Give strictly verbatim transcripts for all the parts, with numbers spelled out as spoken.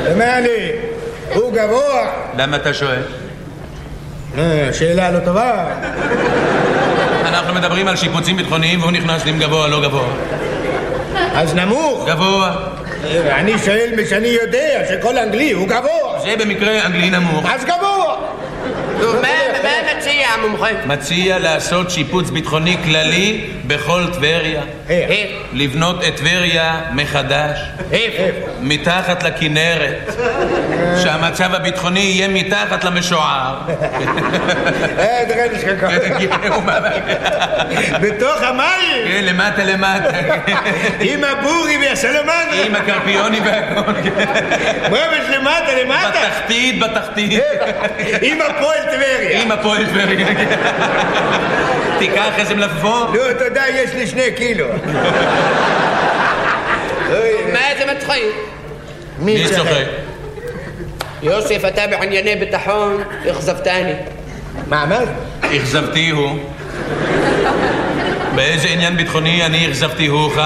מה לי? הוא גבוה? למה אתה שואל? שאלה לא טובה. אנחנו מדברים על שיפוצים ביטחוניים והוא נכנס עם גבוה לא גבוה. אז נמוך? גבוה. אני שואל משאני יודע שכל אנגלי הוא גבוה. זה במקרה אנגלי נמוך. אז גבוה. מה מציע המומחה? מציע לעשות שיפוץ ביטחוני כללי בכל טבריה. איך? לבנות את טבריה מחדש. איפה? מתחת לכנרת. שהמצב הביטחוני יהיה מתחת למשוער. אה, תראה נשכח. בתוך המים? כן, למטה למטה. עם הבורי והסלמנדרה. עם הקרפיוני והכל. ממש למטה למטה? בתחתית, בתחתית. עם הפועל טבריה. עם הפועל טבריה. תיקח איזה מלפפון. לא, תודה, יש לי שני קילו. מה זה מצחיק? מי צוחק? יוסף, אתה בענייני ביטחון, אכזבתני. מה אמרת? אכזבתי הוא. באיזה עניין ביטחוני אני אכזבתי הוך?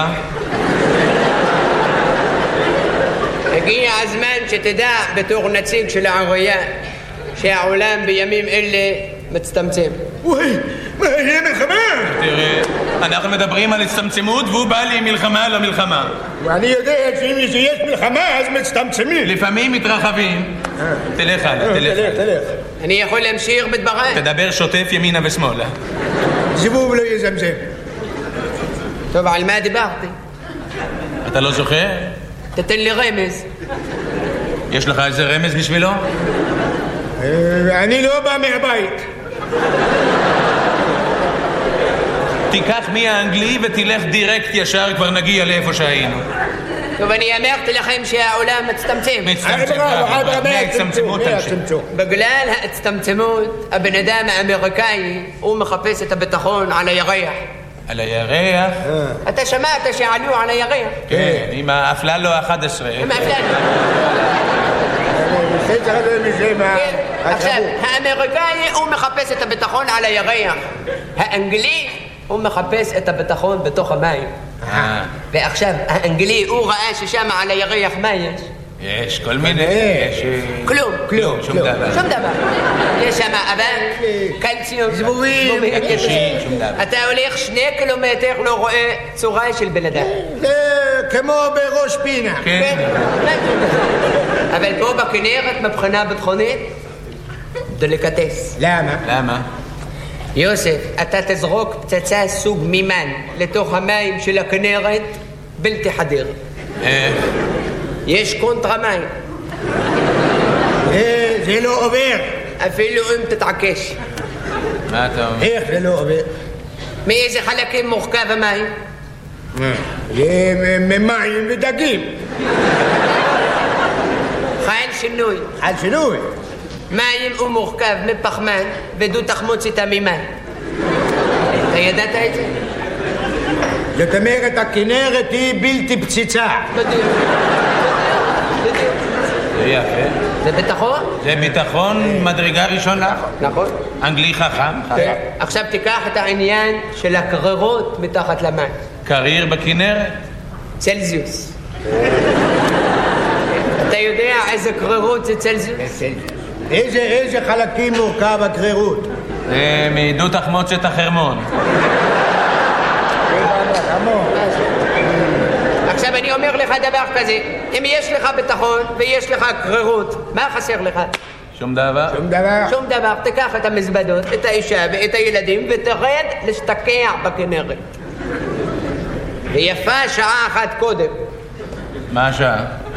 הגיע הזמן שתדע בתור נציג של העירייה שהעולם בימים אלה מצטמצם. וואי, מה, יהיה מלחמה? תראה, אנחנו מדברים על הצטמצמות והוא בא לי עם מלחמה על המלחמה. ואני יודע שאם יש מלחמה אז מצטמצמים. לפעמים מתרחבים. תלך הלאה, תלך הלאה. תלך. אני יכול להמשיך בדבריי? תדבר שוטף ימינה ושמאלה. זבוב לא יזמזם. טוב, על מה דיברתי? אתה לא זוכר? תתן לי רמז. יש לך איזה רמז בשבילו? אני לא בא מהבית. תיקח מהאנגלי ותלך דירקט ישר, כבר נגיע לאיפה שהיינו. טוב, אני אמרתי לכם שהעולם מצטמצם. מצטמצם. מהצטמצמות תמשיך. בגלל ההצטמצמות, הבן אדם האמריקאי הוא מחפש את הביטחון על הירח. על הירח? אתה שמעת שעלו על הירח? כן, עם האפללו ה-אחת עשרה. עם האפללו. עכשיו, האמריקאי הוא מחפש את הביטחון על הירח. האנגלי הוא מחפש את הביטחון בתוך המים. ועכשיו, האנגלי הוא ראה ששם על הירח מה יש? יש כל מיני... כלום. כלום, שום דבר. שום דבר. יש שם אבק, קלציום, זבובים. שום דבר. אתה הולך שני קילומטר, לא רואה צורה של בן אדם. זה כמו בראש פינה. כן. אבל פה בכנרת, מבחינה ביטחונית, דליקטס. למה? למה? יוסף, אתה תזרוק פצצה סוג מימן לתוך המים של הכנרת בלתי חדיר. איך? יש קונטרה מים. זה לא עובר. אפילו אם תתעקש. מה אתה אומר? איך זה לא עובר? מאיזה חלקים מורכב המים? זה ממים ודגים. חל שינוי. חל שינוי. מים הוא מורכב מפחמן ודו תחמוצת המימן. אתה ידעת את זה? זאת אומרת, הכנרת היא בלתי פציצה. בדיוק. בדיוק. זה יפה. זה ביטחון? זה ביטחון מדרגה ראשונה. נכון. אנגלי חכם. כן. עכשיו תיקח את העניין של הקררות מתחת למים. קריר בכנרת? צלזיוס. אתה יודע איזה קררות זה צלזיוס? איזה, איזה חלקים מורכב הקרירות? זה מדו תחמוצת החרמון. עכשיו אני אומר לך דבר כזה, אם יש לך ביטחון ויש לך קרירות, מה חסר לך? שום דבר? שום דבר. שום דבר. תיקח את המזוודות, את האישה ואת הילדים ותרד להשתקע בכנרת. ויפה שעה אחת קודם. מה השעה?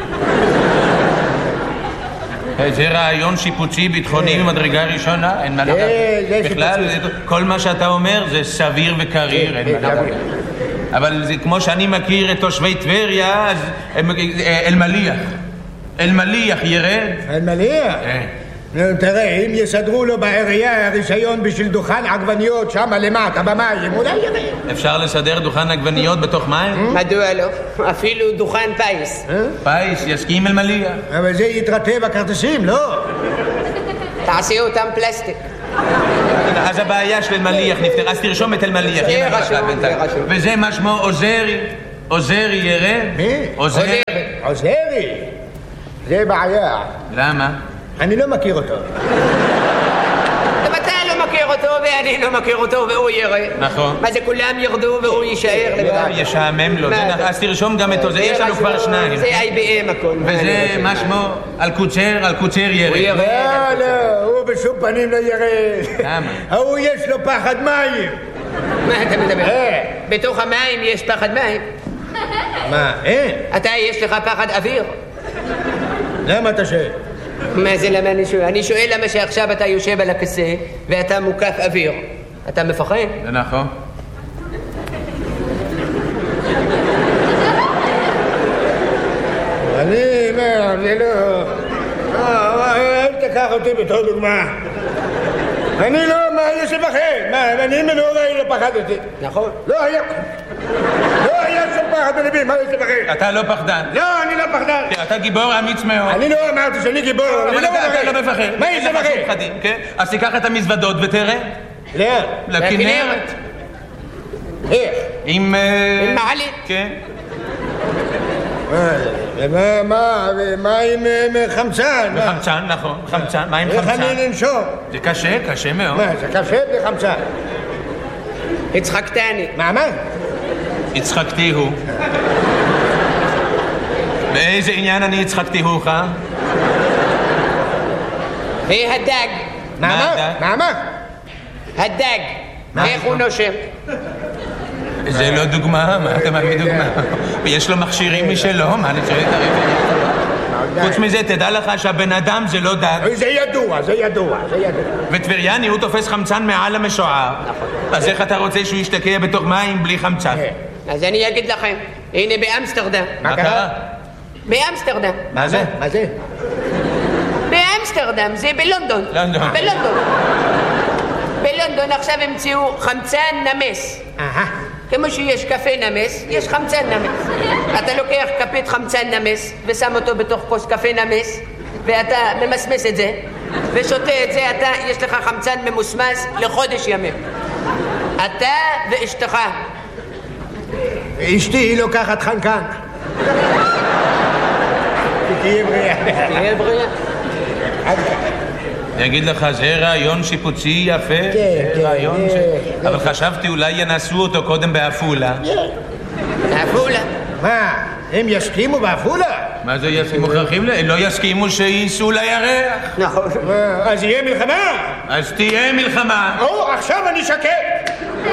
זה רעיון שיפוצי ביטחוני ממדרגה ראשונה, אין מה לדעת. בכלל, כל מה שאתה אומר זה סביר וקריר, אין מה לדעת. אבל זה כמו שאני מכיר את תושבי טבריה, אז אלמליח. אלמליח ירד? אלמליח? תראה, אם יסדרו לו בעירייה הרישיון בשביל דוכן עגבניות שם למטה במים, אולי ירד. אפשר לסדר דוכן עגבניות בתוך מים? מדוע לא? אפילו דוכן פייס. פייס, יסכים אלמליח. אבל זה יתרטה בכרטיסים, לא? תעשי אותם פלסטיק. אז הבעיה של אלמליח נפתר, אז תרשום את אלמליח. זה רשום, זה רשום. וזה מה שמו עוזרי? עוזרי ירד? מי? עוזרי. עוזרי? זה בעיה. למה? אני לא מכיר אותו. גם אתה לא מכיר אותו ואני לא מכיר אותו והוא יראה. נכון. מה זה כולם ירדו והוא יישאר לבד? ישעמם לו. אז תרשום גם אותו, יש לנו כבר שניים. זה איי בי אם הכל. וזה מה שמו? אלקוצ'ר, אלקוצ'ר יראה. לא, לא, הוא בשום פנים לא יראה. למה? הוא יש לו פחד מים. מה אתה מדבר? בתוך המים יש פחד מים? מה, אין? אתה יש לך פחד אוויר? למה אתה שואל? מה זה למה אני שואל? אני שואל למה שעכשיו אתה יושב על הכיסא ואתה מוקף אוויר. אתה מפחד? זה נכון. אני, מה, זה לא... אל תקח אותי בתור דוגמה. אני לא, מה, יש לפחד? מה, אני מנורי לא פחדתי. נכון. לא היה... לא היה שום פחד בלבי, מה יש לפחד? אתה לא פחדן. לא, אני לא פחדן. אתה גיבור אמיץ מאוד. אני לא אמרתי שאני גיבור, אני לא מפחד. אתה לא מפחד. מה יש לפחד? אז תיקח את המזוודות ותראה. לאן? לכנרת. איך? עם... עם מעלית. כן. מה, מה, מה עם חמצן? חמצן, נכון, חמצן, מה עם חמצן? איך אני לנשום? זה קשה, קשה מאוד. מה, זה קשה בלי חמצן? הצחקתני. מה, מה? הצחקתי הוא. באיזה עניין אני הצחקתי הוך? והדג. מה, מה? מה, מה? הדג. איך הוא נושם? זה לא דוגמה, מה אתה מביא דוגמה? יש לו מכשירים משלו, מה אני שואל את הרב? חוץ מזה, תדע לך שהבן אדם זה לא דג. זה ידוע, זה ידוע, זה ידוע. וטבריאני הוא תופס חמצן מעל המשוער. אז איך אתה רוצה שהוא ישתקע בתוך מים בלי חמצן? אז אני אגיד לכם, הנה באמסטרדם. מה קרה? באמסטרדם. מה זה? מה זה? באמסטרדם, זה בלונדון. לונדון. בלונדון. בלונדון עכשיו המציאו חמצן נמס. אהה. כמו שיש קפה נמס, יש חמצן נמס. אתה לוקח כפית חמצן נמס ושם אותו בתוך כוס קפה נמס ואתה ממסמס את זה ושותה את זה, אתה, יש לך חמצן ממוסמס לחודש ימים. אתה ואשתך. אשתי היא לוקחת חנקן. תהיה בריאה. תהיה בריאה. אני אגיד לך, זה רעיון שיפוצי יפה. כן, כן. רעיון ש... אבל חשבתי אולי ינסו אותו קודם באפולה. באפולה? מה, הם יסכימו באפולה? מה זה יסכימו? מוכרחים? לא יסכימו שייסעו לירח. נכון. אז יהיה מלחמה? אז תהיה מלחמה. או, עכשיו אני שקט.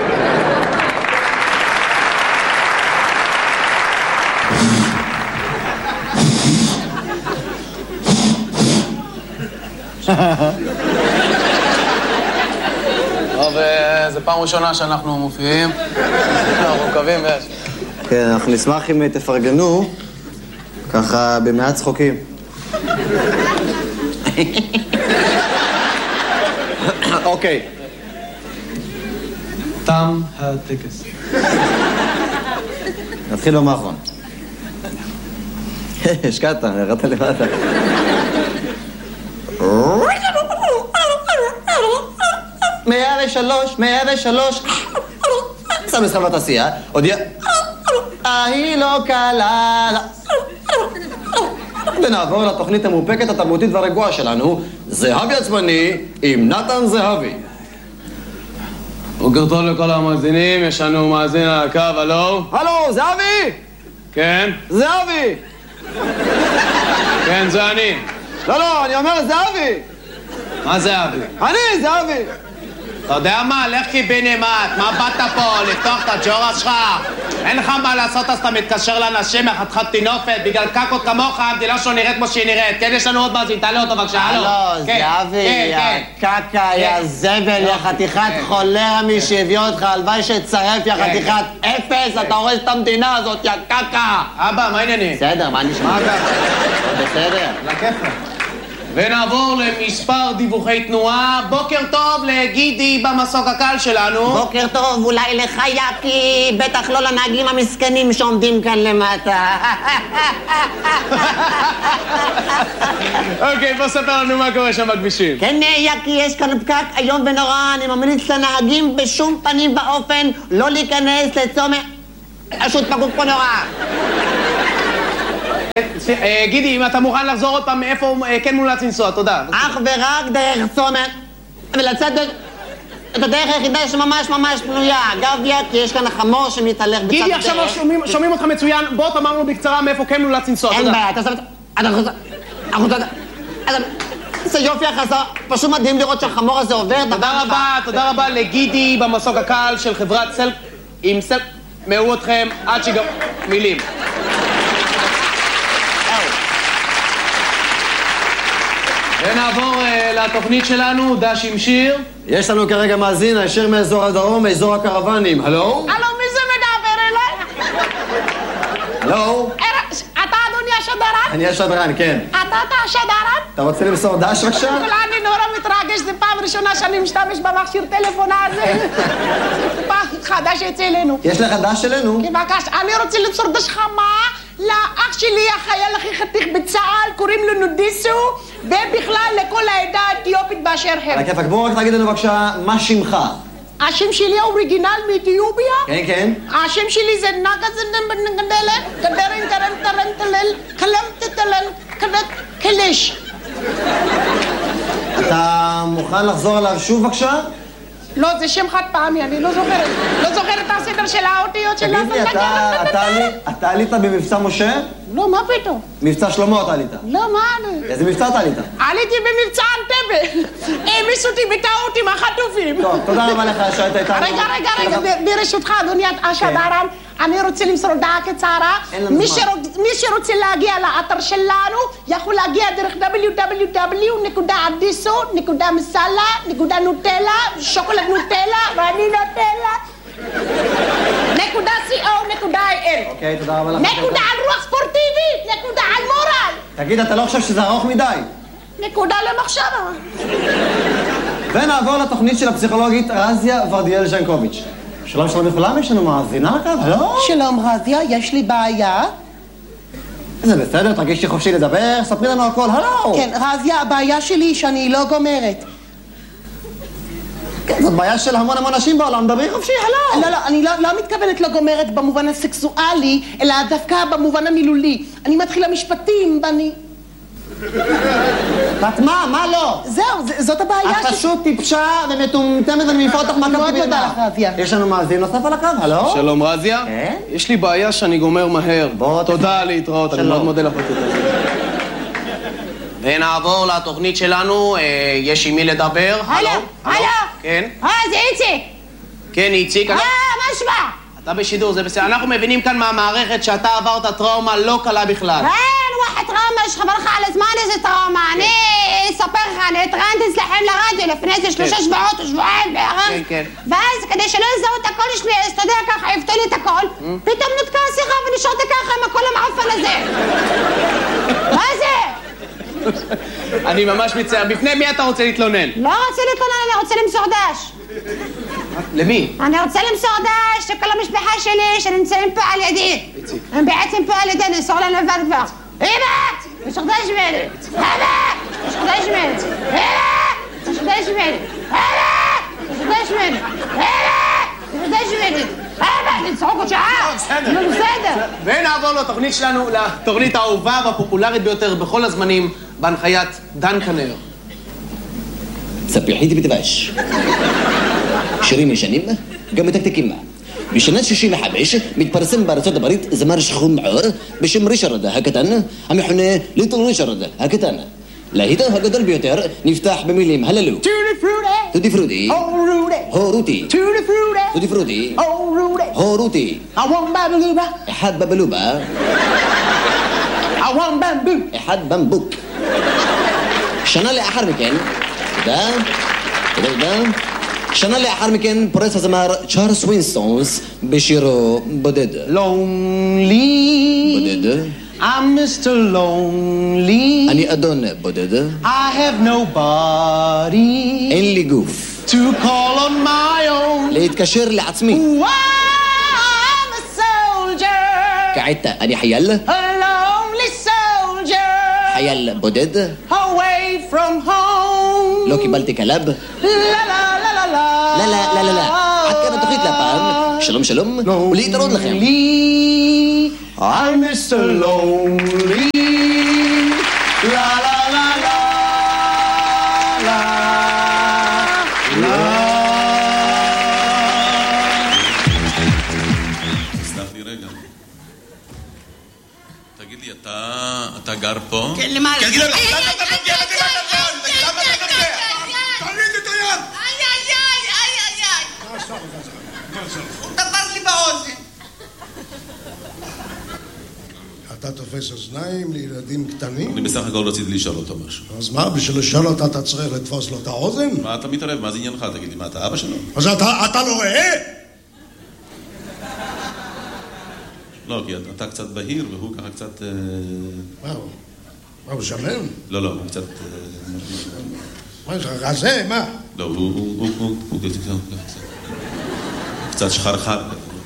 טוב, זו פעם ראשונה שאנחנו מופיעים. אנחנו מקווים ויש. כן, אנחנו נשמח אם תפרגנו, ככה במעט צחוקים. אוקיי. תם הטקס. נתחיל במאחרון. השקעת, ירדת למטה. מאה ושלוש, מאה ושלוש. שם משחק בתעשייה, הודיע. ההיא לא קלה. ונעבור לתוכנית המאופקת, התרבותית והרגועה שלנו, זהבי עצמני עם נתן זהבי. בוקר טוב לכל המאזינים, יש לנו מאזין על הקו, הלו? הלו, זהבי! כן? זהבי! כן, זה אני. לא, לא, אני אומר זהבי! מה זה אבי? אני, זהבי! אתה יודע מה? לך קיבינימט, מה באת פה? לפתוח את הג'ורה שלך? אין לך מה לעשות אז אתה מתקשר לאנשים מחתיכת טינופת בגלל קקות כמוך, המדינה שלו נראית כמו שהיא נראית. כן, יש לנו עוד מאזין, תעלה אותו בבקשה, הלו. הלו, זהבי, יא קקה, יא זבל, יא חתיכת חולרה מי שהביא אותך, הלוואי שצרף, יא חתיכת אפס, אתה הורס את המדינה הזאת, יא קקה! אבא, מה העניינים? בסדר, מה נשמע? מה אתה? בסדר. לכיפה. ונעבור למספר דיווחי תנועה. בוקר טוב לגידי במסוק הקל שלנו. בוקר טוב, אולי לך יקי, בטח לא לנהגים המסכנים שעומדים כאן למטה. אוקיי, בוא ספר לנו מה קורה שם בכבישים. כן, יקי, יש כאן פקק איום ונורא, אני ממליץ לנהגים בשום פנים ואופן לא להיכנס לצומת... פשוט פקוק פה נורא. גידי, אם אתה מוכן לחזור עוד פעם, מאיפה כן מומלץ לנסוע, תודה. אך ורק דרך צומת, ולצאת את הדרך היחידה שממש ממש פנויה. גביה, כי יש כאן החמור שמתהלך בצד הדרך. גידי, עכשיו שומעים אותך מצוין, בוא תאמר לנו בקצרה מאיפה כן מומלץ לנסוע, תודה. אין בעיה, אתה עושה... זה יופי החזר, פשוט מדהים לראות שהחמור הזה עובר. תודה רבה, תודה רבה לגידי במסוק הקל של חברת סל... עם סל... מאו אתכם עד שגם... מילים. ונעבור לתוכנית שלנו, דש עם שיר. יש לנו כרגע מאזין, הישר מאזור הדרום, מאזור הקרוונים. הלו? הלו, מי זה מדבר אליי? הלו? אתה אדוני השדרן? אני השדרן, כן. אתה אתה השדרן? אתה רוצה למסור דש בבקשה? אני נורא מתרגש, זו פעם ראשונה שאני משתמש במכשיר טלפון הזה. זה פעם חדש אצלנו. יש לך דש שלנו? בבקשה, אני רוצה למסור דש חמה לאח שלי, החייל הכי חתיך בצה"ל, קוראים לו נודיסו, ובכלל לכל העדה האתיופית באשר הם. על הכיפק, בואו רק תגיד לנו בבקשה, מה שמך? השם שלי האוריגינל מאתיופיה? כן, כן. השם שלי זה נגזנבנגדלת, גדרן קרן קרן תלל, קלם תתלל, קלט קלש. אתה מוכן לחזור עליו שוב בבקשה? לא, זה שם חד פעמי, אני לא זוכרת. לא זוכרת את הסדר של האותיות של... תגיד לי, אתה עלית במבצע משה? לא, מה פתאום? מבצע שלמה אתה עלית. לא, מה אני? איזה מבצע אתה עלית? עליתי במבצע אנטבה. העמיסו אותי בטעות עם החטופים. טוב, תודה רבה לך שהיית איתנו. רגע, רגע, רגע, ברשותך, אדוני השדרן, אני רוצה למסור הודעה קצרה. מי שרוצה להגיע לאתר שלנו, יכול להגיע דרך דאבליו דאבליו דאבליו נקודה אדיסו נקודה מסאלה נקודה נוטלה, שוקולד נוטלה, ואני נוטלה. נקודה סי או נקודה איי אל. אוקיי, תודה רבה לך. נקודה על רוח ספורטיבית, נקודה על מורל. תגיד, אתה לא חושב שזה ארוך מדי? נקודה למחשבה. ונעבור לתוכנית של הפסיכולוגית רזיה ורדיאל ז'נקוביץ'. שלום שלום לכולם, יש לנו מאזינה לקו, הלו? שלום רזיה, יש לי בעיה. זה בסדר, תרגישי חופשי לדבר, ספרי לנו הכל, הלו! כן, רזיה, הבעיה שלי היא שאני לא גומרת. כן, זאת בעיה של המון המון אנשים בעולם, דברי חופשי, הלו! לא, לא, אני לא, לא מתכוונת לא גומרת במובן הסקסואלי, אלא דווקא במובן המילולי. אני מתחילה משפטים, ואני... בת מה? מה לא? זהו, זאת הבעיה ש... את פשוט טיפשה ומטומטמת ואני מעיפה אותך מהקו מאוד תודה לך, רזיה. יש לנו מאזין נוסף על הקו, הלו? שלום רזיה. כן? יש לי בעיה שאני גומר מהר. בוא... תודה להתראות, אני מאוד מודה לך בתודה. ונעבור לתוכנית שלנו, יש עם מי לדבר. הלו, הלו. כן? אה, זה איציק. כן, איציק. אה, מה שמע? אתה בשידור, זה בסדר. אנחנו מבינים כאן מהמערכת שאתה עברת טראומה לא קלה בכלל. אין, וואחד טראומה, שחבר לך על הזמן איזה טראומה. אני אספר לך, אני התראיינתי אצלכם לרדיו לפני איזה שלושה שבועות או שבועיים בערך. כן, כן. ואז כדי שלא יזהו את הקול שלי, אז אתה יודע ככה, הפתו לי את הקול, פתאום נתקע השיחה ונשארתי ככה עם הקול המעפן הזה. מה זה? אני ממש מצטער. בפני מי אתה רוצה להתלונן? לא רוצה להתלונן, אני רוצה למסור דש. למי? אני רוצה למסור דש לכל המשפחה שלי שנמצאים פה על ידי. הם בעצם פה על ידי, נמסור להם לבד כבר. אמא! מסור דש ממני! אמא! מסור דש ממני! אמא! מסור דש ממני! אמא! מסור דש ממני! אמא! מסור דש ממני! אמא! נצחוק עוד שעה! זה בסדר! ונעבור לתוכנית שלנו, לתוכנית האהובה והפופולרית ביותר בכל הזמנים, בהנחיית דן כנר. ספיחית בדבש. שירים ישנים, גם מתקתקים. בשנת שישים וחמש מתפרסם בארצות הברית זמר שחום בעור בשם ריצ'רד הקטן, המכונה ליטל ריצ'רד הקטן. להיטו הגדול ביותר נפתח במילים הללו: טוטי פרוטי, הורותי, טוטי פרוטי, הורותי, אחד בבלובה, אחד במבוק. שנה לאחר מכן, תודה, תודה, תודה. שנה לאחר מכן פורץ הזמר צ'ארלס ווינסטונס בשירו בודד. Lonely בודד. I'm מיסטר Lonely אני אדון בודד. I have nobody אין לי גוף to call on my own להתקשר לעצמי. Wow, I'm a soldier. כעת אני חייל. A lonely soldier. חייל בודד. Away from home. לא קיבלתי כלב. La la la la la. לא, לא, לא, לא, לא. עד כאן התוכנית להפעם. שלום שלום ולהתראות לכם. I'm מיסטר Lonely. La la la la la la. סלח לי רגע. תגיד לי, אתה... אתה גר פה? כן, למעלה. כן, תגיד לי, איי, איי, למה איי, אתה נוגע איי, בתיבת הדואר? למה אתה נוגע? תוריד את היד! איי, איי, איי, איי, איי. מה עשה לך? מה עשה לך? הוא תפס לי באוזן. אתה תופס אוזניים לילדים קטנים? אני בסך הכל רציתי לשאול אותו משהו. אז מה, בשביל לשאול אותה אתה צריך לתפוס לו את האוזן? מה אתה מתערב? מה זה עניינך? תגיד לי, מה אתה אבא שלו? אז אתה, אתה לא רואה? לא, כי אתה קצת בהיר והוא ככה קצת... מה הוא? מה הוא שמן? לא, לא, הוא קצת... מה יש לך, רזה? מה? לא, הוא... הוא... הוא... הוא... קצת שחרחר.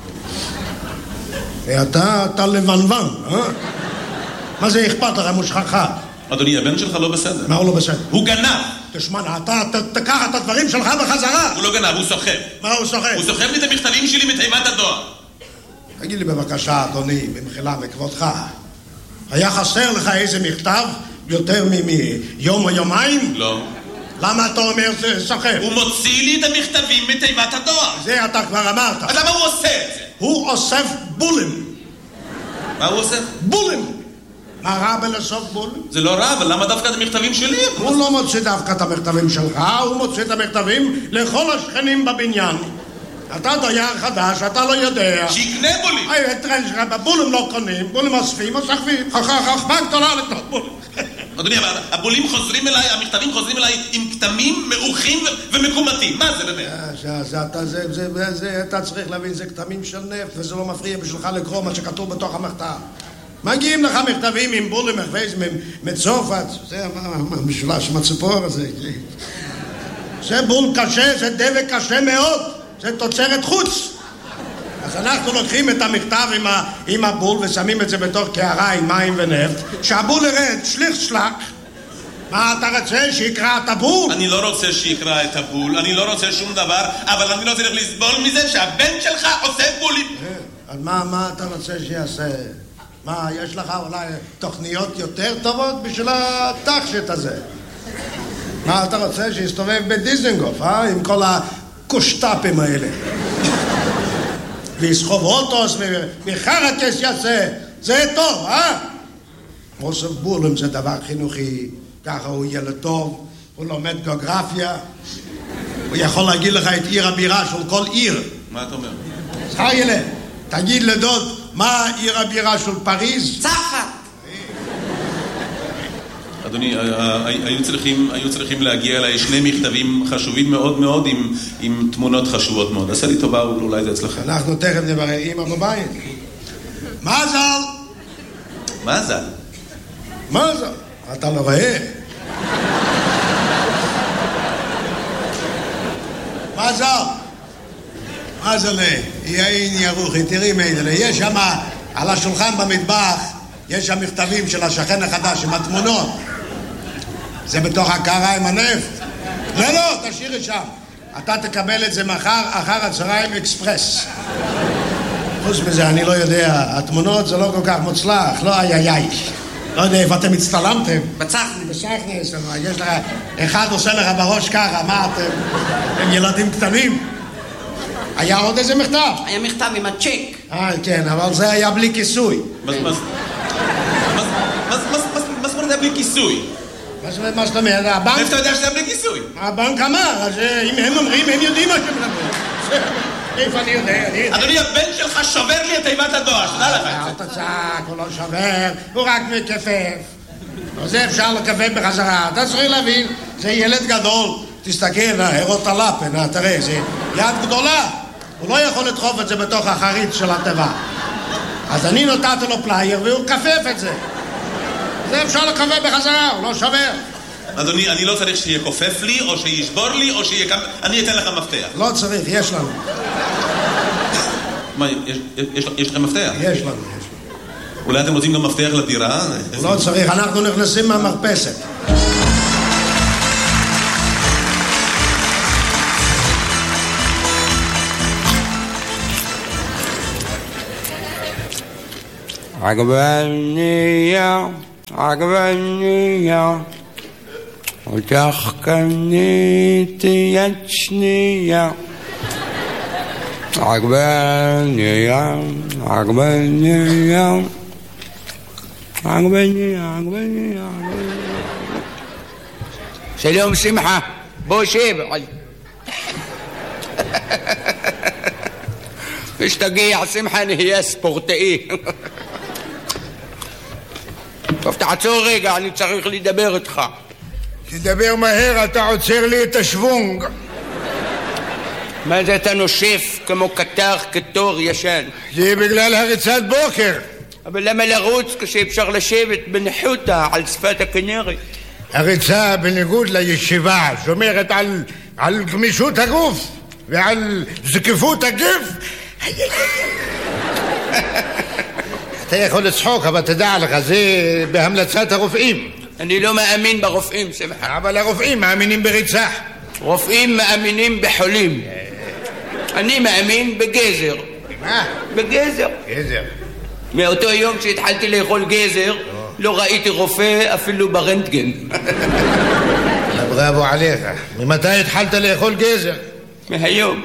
אתה, אתה לבנוון, אה? מה זה אכפת לך אם הוא שחרחר? אדוני, הבן שלך לא בסדר. מה הוא לא בסדר? הוא גנב! תשמע, אתה תקח את הדברים שלך בחזרה. הוא לא גנב, הוא סוחב. מה הוא סוחב? הוא סוחב לי את המכתבים שלי מתיבת הדואר. תגיד לי בבקשה, אדוני, במחילה מכבודך, היה חסר לך איזה מכתב יותר מיום או יומיים? לא. למה אתה אומר זה סוחב? הוא מוציא לי את המכתבים מתיבת הדואר. זה אתה כבר אמרת. אז למה הוא עושה את זה? הוא אוסף בולים. מה הוא עושה? בולים. מה רע בלאסוף בולים? זה לא רע, אבל למה דווקא את המכתבים שלי? הוא לא מוציא דווקא את המכתבים שלך, הוא מוציא את המכתבים לכל השכנים בבניין. אתה דייר חדש, אתה לא יודע. שיקנה בולים. היי, תראה שלך, בבולים לא קונים, בולים אוספים, אוספים. חכמה גדולה לקנות בולים. אדוני, אבל הבולים חוזרים אליי, המכתבים חוזרים אליי עם כתמים מעוכים ומקומטים. מה זה באמת? אתה צריך להבין, זה כתמים של נפט, וזה לא מפריע בשבילך לקרוא מה שכתוב בתוך המכתב. מגיעים לך מכתבים עם בולים מצרפת, זה המשולש עם הציפור הזה. זה בול קשה, זה דבק קשה מאוד, זה תוצרת חוץ. אז אנחנו לוקחים את המכתב עם, ה, עם הבול ושמים את זה בתוך קערה עם מים ונפט, שהבול ירד, שליך שלק. מה אתה רוצה, שיקרא את הבול? אני לא רוצה שיקרא את הבול, אני לא רוצה שום דבר, אבל אני לא צריך לסבול מזה שהבן שלך עושה בולים. אז מה, מה אתה רוצה שיעשה? מה, יש לך אולי תוכניות יותר טובות בשביל התחשת הזה? מה אתה רוצה, שיסתובב בדיזנגוף, אה? עם כל הקושטאפים האלה. ויסחוב אוטוס מחרקס יעשה, זה טוב, אה? אוסף בולים זה דבר חינוכי, ככה הוא ילד טוב, הוא לומד גיאוגרפיה, הוא יכול להגיד לך את עיר הבירה של כל עיר. מה אתה אומר? זכר ילד, תגיד לדוד, מה עיר הבירה של פריז? צרפת. אדוני, היו צריכים, היו צריכים להגיע אליי שני מכתבים חשובים מאוד מאוד עם, עם תמונות חשובות מאוד. עשה לי טובה, אולי זה אצלך. אנחנו תכף נברר, אמא בבית. מזל! מזל? מזל! אתה לא רואה? מזל! מזל, יאין ירוחי, תראי מיידלה, יש שם על השולחן במטבח, יש שם מכתבים של השכן החדש עם התמונות. זה בתוך הקערה עם הנפט. לא, לא, תשאירי שם. אתה תקבל את זה מחר, אחר הצהריים אקספרס. חוץ מזה, אני לא יודע, התמונות זה לא כל כך מוצלח, לא איי איי איי. לא יודע איפה אתם הצטלמתם. בצחני. בצחני, יש לך, אחד עושה לך בראש ככה, מה אתם? הם ילדים קטנים. היה עוד איזה מכתב? היה מכתב עם הצ'ק. אה, כן, אבל זה היה בלי כיסוי. מה זאת אומרת היה בלי כיסוי? מה זאת אומרת? הבנק... איפה אתה יודע שזה היה בלי כיסוי? הבנק אמר, אז אם הם אומרים, הם יודעים מה שהם מדברים. איפה אני יודע? אדוני, הבן שלך שובר לי את תיבת הדואר, שתדע לך. אל תצעק, הוא לא שובר, הוא רק מכפף. זה אפשר לכפף בחזרה. אתה צריך להבין, זה ילד גדול. תסתכל, הרות הלפן, תראה, זה יד גדולה. הוא לא יכול לדחוף את זה בתוך החריץ של הטבע. אז אני נתתי לו פלייר והוא כפף את זה. זה אפשר לכפף בחזרה, הוא לא שובר. אדוני, אני לא צריך שיהיה כופף לי, או שישבור לי, או שיהיה... אני אתן לך מפתח. לא צריך, יש לנו. מה, יש לכם מפתח? יש לנו, יש לנו. אולי אתם רוצים גם מפתח לדירה? לא צריך, אנחנו נכנסים מהמרפסת. עגבניה, עגבניה, אותך קניתי יד שנייה. עגבניה, עגבניה, עגבניה, עגבניה. שלום שמחה, בוא שב. כשתגיע שמחה נהיה ספורטאי. טוב, תעצור רגע, אני צריך לדבר איתך. תדבר מהר, אתה עוצר לי את השוונג. מה זה אתה נושף כמו קטר כתור ישן? זה בגלל הריצת בוקר. אבל למה לרוץ כשאפשר לשבת בניחותא על שפת הכנרת? הריצה בניגוד לישיבה שומרת על, על גמישות הגוף ועל זקיפות הגף. אתה יכול לצחוק, אבל תדע לך, זה בהמלצת הרופאים. אני לא מאמין ברופאים, שמחה. אבל הרופאים מאמינים בריצה. רופאים מאמינים בחולים. אני מאמין בגזר. מה? בגזר. גזר. מאותו יום שהתחלתי לאכול גזר, לא ראיתי רופא אפילו ברנטגן. בראבו עליך. ממתי התחלת לאכול גזר? מהיום.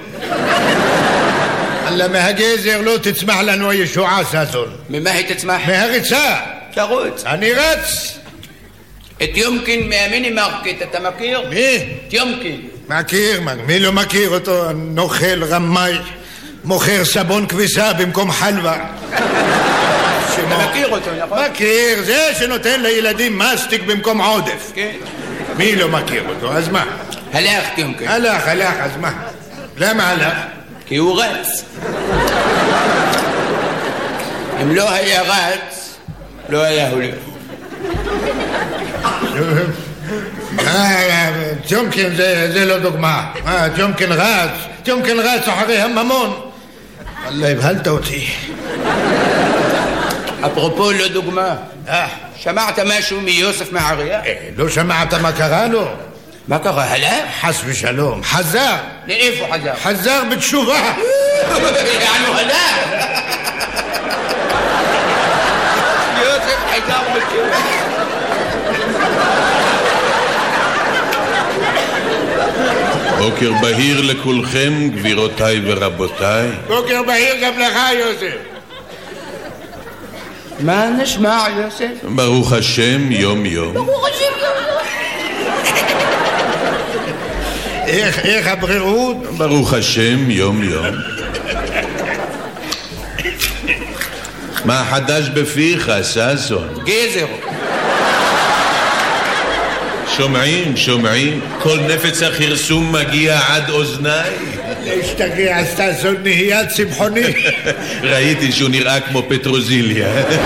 אלא מהגזר לא תצמח לנו הישועה, ססון. ממה היא תצמח? מהריצה. תרוץ. אני רץ. את יומקין מהמיני מרקט, אתה מכיר? מי? את יומקין. מכיר, מי לא מכיר אותו? נוכל רמאי, מוכר סבון כביסה במקום חלבה. אתה מכיר אותו, נכון? מכיר, זה שנותן לילדים מסטיק במקום עודף. כן. מי לא מכיר אותו, אז מה? הלך יומקין. הלך, הלך, אז מה? למה הלך? כי הוא רץ. אם לא היה רץ, לא היה הולך. ג'ומקין זה לא דוגמה. ג'ומקין רץ, ג'ומקין רץ אחרי הממון. אללה, הבהלת אותי. אפרופו לא דוגמה, שמעת משהו מיוסף מעריה? לא שמעת מה קרה לו? מה קרה? הלך? חס ושלום, חזר. לאיפה חזר? חזר בתשובה. יענו הלך. יוסף חזר בתשובה. בוקר בהיר לכולכם, גבירותיי ורבותיי. בוקר בהיר גם לך, יוסף. מה נשמע, יוסף? ברוך השם, יום יום. ברוך השם, יום יום. איך, איך הבריאות? ברוך השם, יום יום. מה חדש בפיך, ססון? גזר. שומעים, שומעים, כל נפץ החרסום מגיע עד אוזניי. להשתגע, ססון נהיה צמחוני. ראיתי שהוא נראה כמו פטרוזיליה.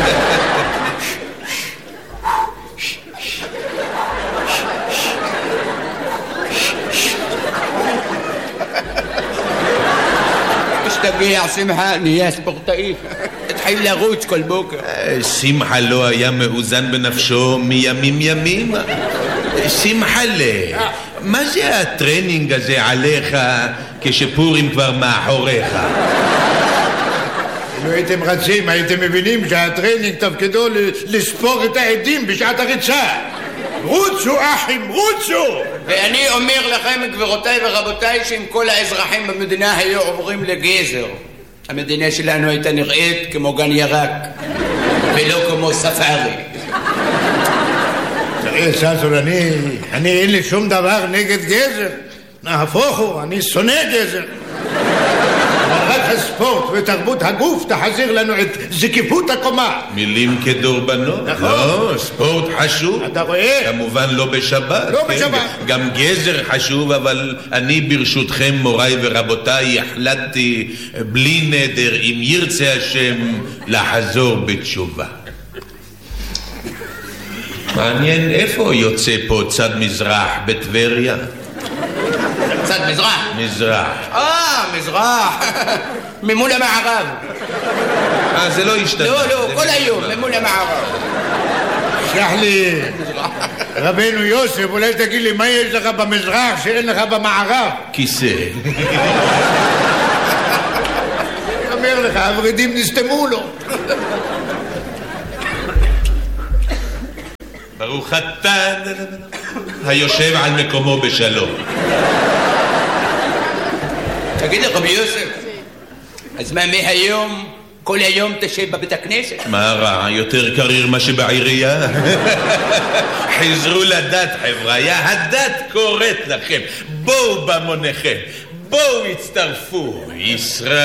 תגיע שמחה, נהיה ספורטאי. התחיל לרוץ כל בוקר. שמחה לא היה מאוזן בנפשו מימים ימים. שמחה לה, מה זה הטרנינג הזה עליך כשפורים כבר מאחוריך? אם הייתם רצים, הייתם מבינים שהטרנינג תפקידו לספור את העדים בשעת הריצה. רוצו אחים, רוצו! ואני אומר לכם, גבירותיי ורבותיי, שאם כל האזרחים במדינה היו עוברים לגזר, המדינה שלנו הייתה נראית כמו גן ירק ולא כמו ספארי. תראה ססון, אני, אני אין לי שום דבר נגד גזר. נהפוך הוא, אני שונא גזר. אבל רק הספורט ותרבות הגוף תחזיר לנו את זקיפות הקומה. מילים כדורבנות. נכון. לא, ספורט חשוב. אתה רואה? כמובן לא בשבת. לא כן? בשבת. גם גזר חשוב, אבל אני ברשותכם, מוריי ורבותיי, החלטתי בלי נדר, אם ירצה השם, לחזור בתשובה. מעניין איפה יוצא פה צד מזרח בטבריה? צד מזרח? מזרח. אה, מזרח. ממול המערב. אה, זה לא השתנה. לא, לא, כל היום, ממול המערב. שלח לי, רבנו יוסף, אולי תגיד לי מה יש לך במזרח שאין לך במערב? כיסא. אני אומר לך, הורידים נסתמו לו. ברוך אתה היושב על מקומו בשלום. תגיד לי רבי יוסף, אז מה מהיום כל היום תשב בבית הכנסת? מה רע? יותר קריר מה שבעירייה? חזרו לדת חבריה, הדת קוראת לכם, בואו במוניכם, בואו הצטרפו, ישראל